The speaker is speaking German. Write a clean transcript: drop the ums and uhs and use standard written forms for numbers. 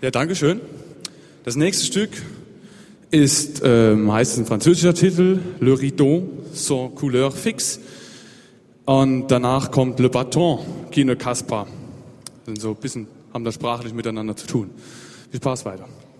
Ja, danke schön. Das nächste Stück heißt ein französischer Titel, Le Rideau sans couleur fixe. Und danach kommt Le Bâton qui ne casse pas. Sind so ein bisschen, haben das sprachlich miteinander zu tun. Viel Spaß weiter.